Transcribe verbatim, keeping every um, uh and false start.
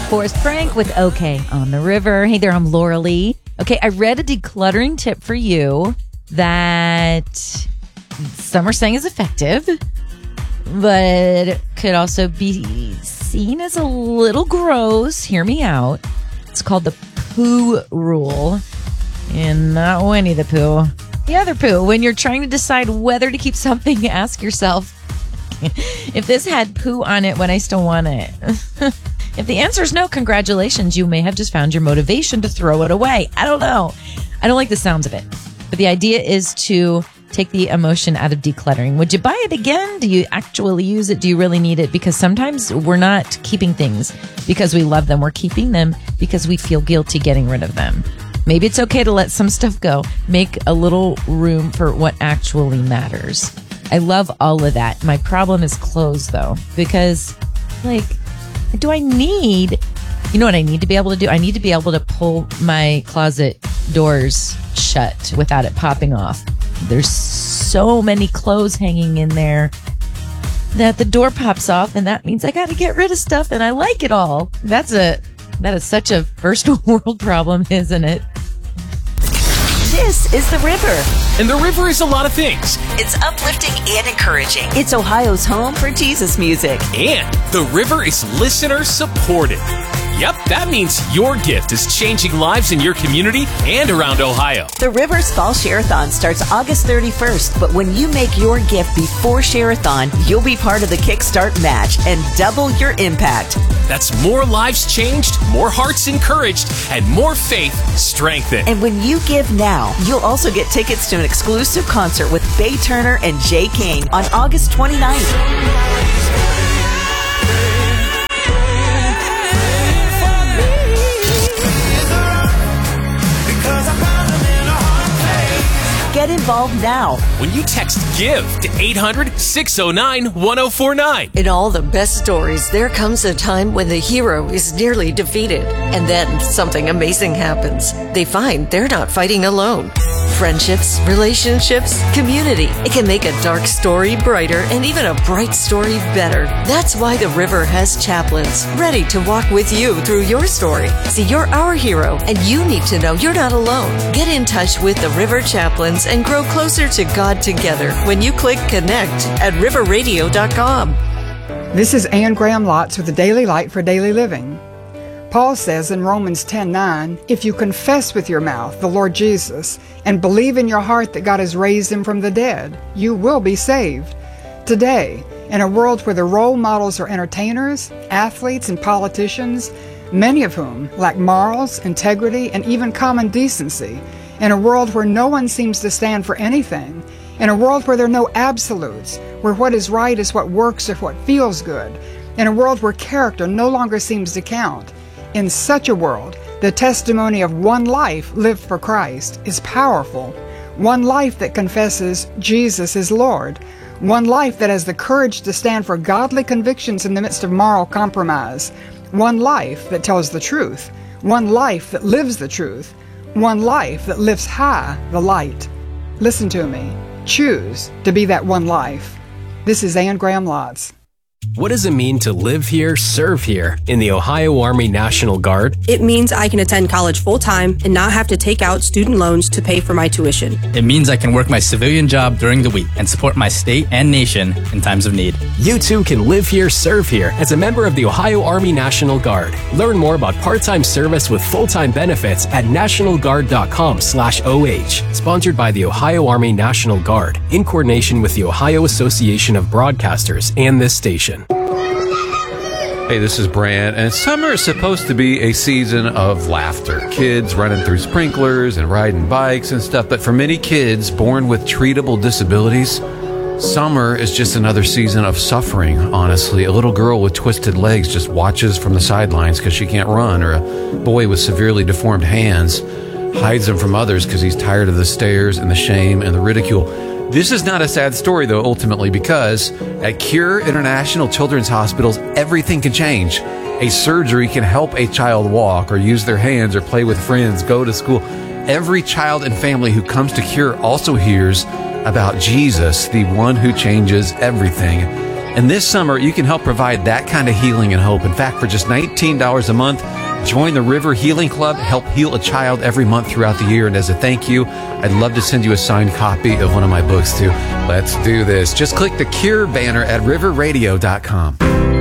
Forrest Frank with OK on the River. Hey there, I'm Laura Lee. Okay, I read a decluttering tip for you that some are saying is effective, but could also be seen as a little gross. Hear me out. It's called the poo rule. And not Winnie the Pooh, the other Pooh. When you're trying to decide whether to keep something, ask yourself, if this had poo on it, would I still want it? If the answer is no, congratulations. You may have just found your motivation to throw it away. I don't know. I don't like the sounds of it. But the idea is to take the emotion out of decluttering. Would you buy it again? Do you actually use it? Do you really need it? Because sometimes we're not keeping things because we love them. We're keeping them because we feel guilty getting rid of them. Maybe it's okay to let some stuff go. Make a little room for what actually matters. I love all of that. My problem is clothes, though, because, like, do I need, you know what I need to be able to do? I need to be able to pull my closet doors shut without it popping off. There's so many clothes hanging in there that the door pops off, and that means I got to get rid of stuff, and I like it all. That's a, that is such a first world problem, isn't it? This is The River. And The River is a lot of things. It's uplifting and encouraging. It's Ohio's home for Jesus music. And The River is listener supported. Yep, that means your gift is changing lives in your community and around Ohio. The River's Fall Share-a-thon starts August thirty-first, but when you make your gift before Share-a-thon, you'll be part of the Kickstart match and double your impact. That's more lives changed, more hearts encouraged, and more faith strengthened. And when you give now, you'll also get tickets to an exclusive concert with Bay Turner and Jay King on August twenty-ninth. Get involved now. When you text GIVE to eight hundred, six oh nine, one oh four nine. In all the best stories, there comes a time when the hero is nearly defeated, and then something amazing happens. They find they're not fighting alone. Friendships, relationships, community. It can make a dark story brighter and even a bright story better. That's why The River has chaplains ready to walk with you through your story. See, you're our hero, and you need to know you're not alone. Get in touch with The River Chaplains and grow closer to God together when you click connect at river radio dot com. This is Ann Graham Lotz with the Daily Light for Daily Living. Paul says in Romans ten nine, if you confess with your mouth the Lord Jesus and believe in your heart that God has raised him from the dead, you will be saved. Today, in a world where the role models are entertainers, athletes, and politicians, many of whom lack morals, integrity, and even common decency, in a world where no one seems to stand for anything, in a world where there are no absolutes, where what is right is what works or what feels good, in a world where character no longer seems to count, in such a world, the testimony of one life lived for Christ is powerful. One life that confesses Jesus is Lord. One life that has the courage to stand for godly convictions in the midst of moral compromise. One life that tells the truth. One life that lives the truth. One life that lifts high the light. Listen to me. Choose to be that one life. This is Ann Graham Lotz. What does it mean to live here, serve here in the Ohio Army National Guard? It means I can attend college full-time and not have to take out student loans to pay for my tuition. It means I can work my civilian job during the week and support my state and nation in times of need. You too can live here, serve here as a member of the Ohio Army National Guard. Learn more about part-time service with full-time benefits at national guard dot com slash O H. Sponsored by the Ohio Army National Guard in coordination with the Ohio Association of Broadcasters and this station. Hey, this is Brad, and summer is supposed to be a season of laughter. Kids running through sprinklers and riding bikes and stuff, but for many kids born with treatable disabilities, summer is just another season of suffering, honestly. A little girl with twisted legs just watches from the sidelines because she can't run, or a boy with severely deformed hands hides them from others because he's tired of the stares and the shame and the ridicule. This is not a sad story, though, ultimately, because at Cure International Children's Hospitals, everything can change. A surgery can help a child walk or use their hands or play with friends, go to school. Every child and family who comes to Cure also hears about Jesus, the one who changes everything. And this summer, you can help provide that kind of healing and hope. In fact, for just nineteen dollars a month, join the River Healing Club. Help heal a child every month throughout the year. And as a thank you, I'd love to send you a signed copy of one of my books, too. Let's do this. Just click the Cure banner at river radio dot com.